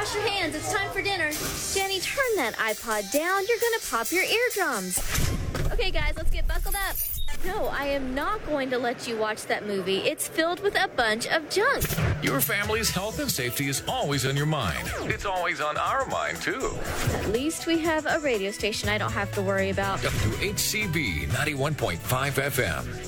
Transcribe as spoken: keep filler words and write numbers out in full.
wash your hands. It's time for dinner. Jenny, turn that iPod down. You're going to pop your eardrums. Okay, guys, let's get buckled up. No, I am not going to let you watch that movie. It's filled with a bunch of junk. Your family's health and safety is always on your mind. It's always on our mind, too. At least we have a radio station I don't have to worry about. W H C B ninety-one point five F M.